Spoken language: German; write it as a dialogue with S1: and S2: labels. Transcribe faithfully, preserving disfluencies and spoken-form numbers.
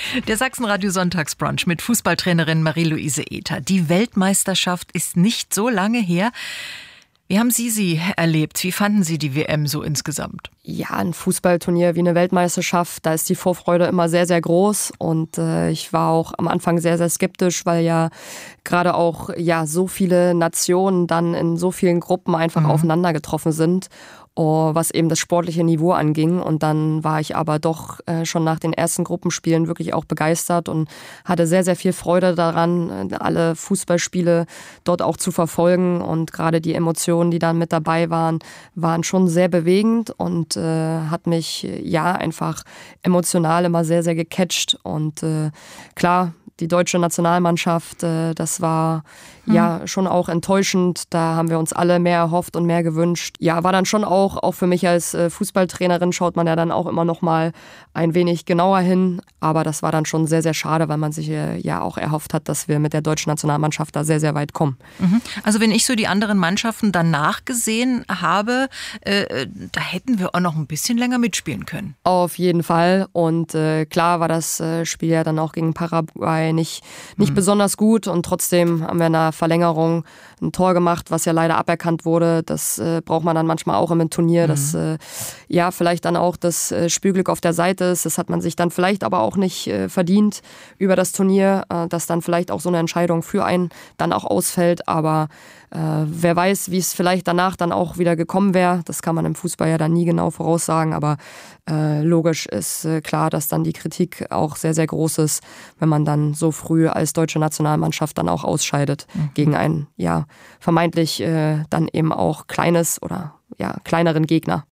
S1: Der Sachsenradio Sonntagsbrunch mit Fußballtrainerin Marie-Louise Ether. Die Weltmeisterschaft ist nicht so lange her. Wie haben Sie sie erlebt? Wie fanden Sie die W M so insgesamt?
S2: Ja, ein Fußballturnier wie eine Weltmeisterschaft, da ist die Vorfreude immer sehr, sehr groß. Und äh, ich war auch am Anfang sehr, sehr skeptisch, weil ja gerade auch ja so viele Nationen dann in so vielen Gruppen einfach mhm. aufeinander getroffen sind, oh, was eben das sportliche Niveau anging. Und dann war ich aber doch äh, schon nach den ersten Gruppenspielen wirklich auch begeistert und hatte sehr, sehr viel Freude daran, alle Fußballspiele dort auch zu verfolgen. Und gerade die Emotionen, die dann mit dabei waren, waren schon sehr bewegend und äh, hat mich ja einfach emotional immer sehr, sehr gecatcht. Und äh, klar, die deutsche Nationalmannschaft, äh, das war mhm. ja schon auch enttäuschend. Da haben wir uns alle mehr erhofft und mehr gewünscht. Ja, war dann schon auch, auch für mich als äh, Fußballtrainerin schaut man ja dann auch immer noch mal ein wenig genauer hin. Aber das war dann schon sehr, sehr schade, weil man sich äh, ja auch erhofft hat, dass wir mit der deutschen Nationalmannschaft da sehr, sehr weit kommen.
S1: Mhm. Also wenn ich so die anderen Mannschaften danach gesehen habe, äh, da hätten wir auch noch ein bisschen länger mitspielen können.
S2: Auf jeden Fall. Und äh, klar war das äh, Spiel ja dann auch gegen Paraguay nicht, nicht mhm. besonders gut. Und trotzdem haben wir in der Verlängerung ein Tor gemacht, was ja leider aberkannt wurde. Das äh, braucht man dann manchmal auch im Turnier, mhm. dass äh, ja vielleicht dann auch das äh, Spielglück auf der Seite ist. Das hat man sich dann vielleicht aber auch nicht äh, verdient über das Turnier, äh, dass dann vielleicht auch so eine Entscheidung für einen dann auch ausfällt. Aber äh, wer weiß, wie es vielleicht danach dann auch wieder gekommen wäre. Das kann man im Fußball ja dann nie genau voraussagen. Aber äh, logisch ist äh, klar, dass dann die Kritik auch sehr, sehr groß ist, wenn man dann so früh als deutsche Nationalmannschaft dann auch ausscheidet mhm. gegen ein ja vermeintlich äh, dann eben auch kleines oder ja kleineren Gegner.